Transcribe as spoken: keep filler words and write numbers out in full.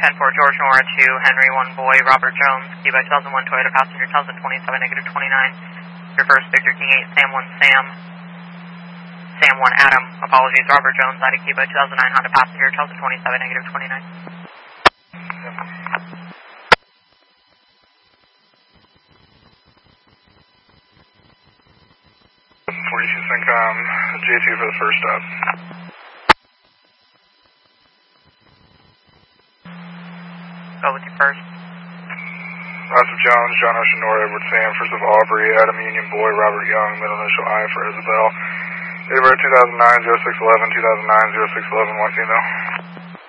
ten four George Nora to Henry one Boy, Robert Jones, Key by two thousand one Toyota passenger two thousand twenty-seven, negative twenty-nine. Reverse Victor King eight, Sam one Sam, Sam one Adam, apologies, Robert Jones, out of Key by two thousand nine Honda passenger two thousand twenty-seven, negative twenty-nine. forty-two Syncom, J two for the first stop. Go with you first. Lots of Jones, John Ocean Nora, Edward Sam, first of Aubrey, Adam Union Boy, Robert Young, middle initial I for Isabel. Date of birth two thousand nine, oh six eleven, two thousand nine, oh six eleven, one female.